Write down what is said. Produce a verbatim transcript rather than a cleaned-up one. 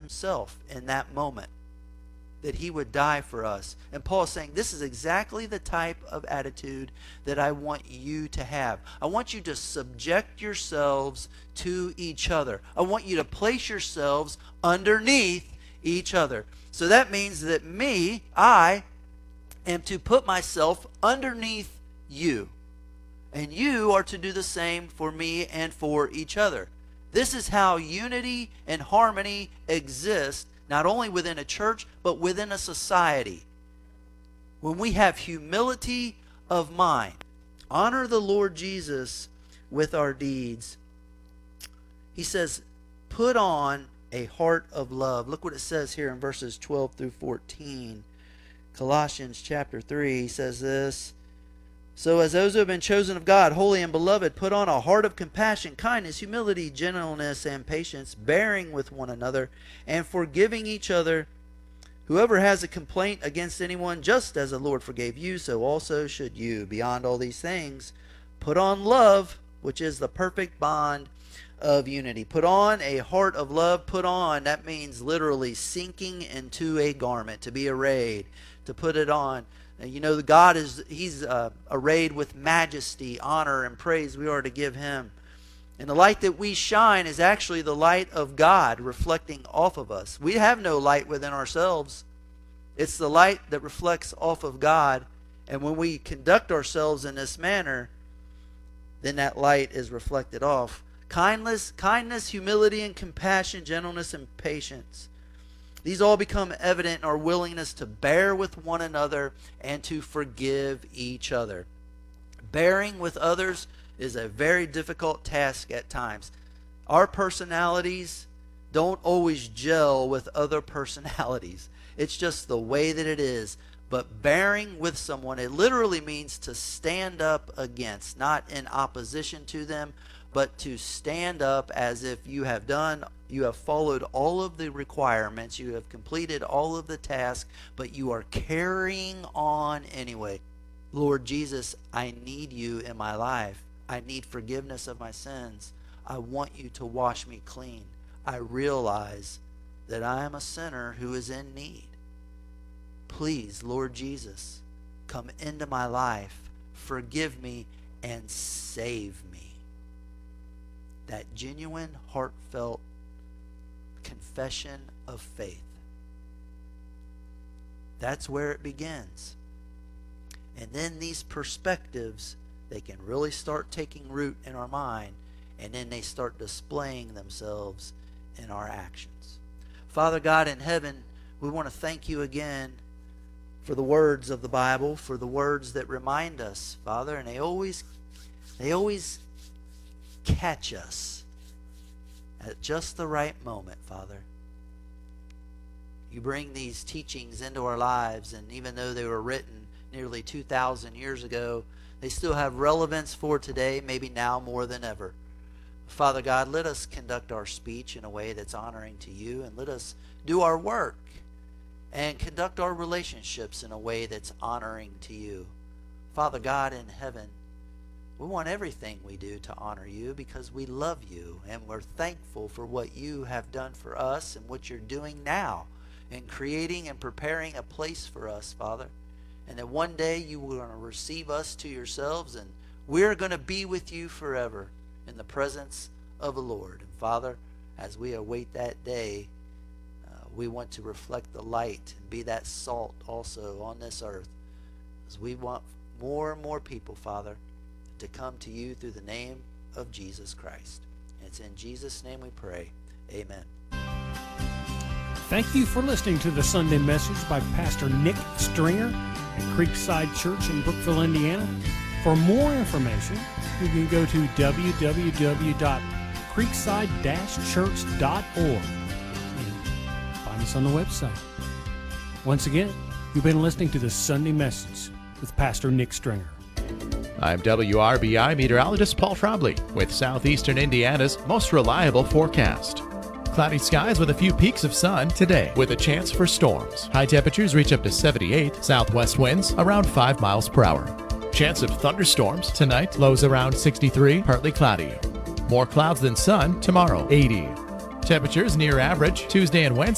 himself in that moment, that he would die for us. And Paul is saying, this is exactly the type of attitude that I want you to have. I want you to subject yourselves to each other. I want you to place yourselves underneath each other. So that means that me, I, am to put myself underneath you. And you are to do the same for me and for each other. This is how unity and harmony exist, not only within a church, but within a society. When we have humility of mind, honor the Lord Jesus with our deeds. He says, put on a heart of love. Look what it says here in verses twelve through fourteen. Colossians chapter three says this. So as those who have been chosen of God, holy and beloved, put on a heart of compassion, kindness, humility, gentleness, and patience, bearing with one another, and forgiving each other. Whoever has a complaint against anyone, just as the Lord forgave you, so also should you. Beyond all these things, put on love, which is the perfect bond of unity. Put on a heart of love. Put on, that means literally sinking into a garment, to be arrayed, to put it on. You know, God is, he's uh, arrayed with majesty, honor, and praise we are to give him. And the light that we shine is actually the light of God reflecting off of us. We have no light within ourselves. It's the light that reflects off of God. And when we conduct ourselves in this manner, then that light is reflected off. Kindness, kindness, humility, and compassion, gentleness, and patience. These all become evident in our willingness to bear with one another and to forgive each other. Bearing with others is a very difficult task at times. Our personalities don't always gel with other personalities. It's just the way that it is. But bearing with someone, it literally means to stand up against, not in opposition to them, but to stand up as if you have done, you have followed all of the requirements, you have completed all of the tasks, but you are carrying on anyway. Lord Jesus, I need you in my life. I need forgiveness of my sins. I want you to wash me clean. I realize that I am a sinner who is in need. Please, Lord Jesus, come into my life, forgive me, and save me. That genuine, heartfelt confession of faith. That's where it begins. And then these perspectives, they can really start taking root in our mind, and then they start displaying themselves in our actions. Father God in heaven, we want to thank you again for the words of the Bible, for the words that remind us, Father, and they always they always catch us at just the right moment, Father. You bring these teachings into our lives, and even though they were written nearly two thousand years ago, they still have relevance for today, maybe now more than ever. Father God, let us conduct our speech in a way that's honoring to you, and let us do our work and conduct our relationships in a way that's honoring to you. Father God in heaven, we want everything we do to honor you because we love you, and we're thankful for what you have done for us and what you're doing now in creating and preparing a place for us, Father. And that one day you are going to receive us to yourselves, and we're going to be with you forever in the presence of the Lord. And Father, as we await that day, uh, we want to reflect the light and be that salt also on this earth, as we want more and more people, Father, to come to you through the name of Jesus Christ. And it's in Jesus' name we pray. Amen. Thank you for listening to the Sunday message by Pastor Nick Stringer at Creekside Church in Brookville, Indiana. For more information, you can go to w w w dot creekside dash church dot org and find us on the website. Once again, you've been listening to the Sunday message with Pastor Nick Stringer. I'm W R B I meteorologist Paul Trombley with Southeastern Indiana's most reliable forecast. Cloudy skies with a few peaks of sun today with a chance for storms. High temperatures reach up to seventy-eight, southwest winds around five miles per hour. Chance of thunderstorms tonight, lows around sixty-three, partly cloudy. More clouds than sun tomorrow, eighty. Temperatures near average Tuesday and Wednesday.